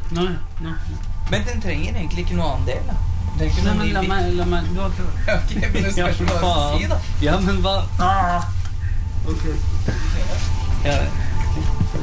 Nei. Men den trenger egentlig ikke noe annen del, da. Den Nei, men la meg, du har klart. Ok, men det spørs hva du skal si, da. Ja, men hva? Ok. Ja, det.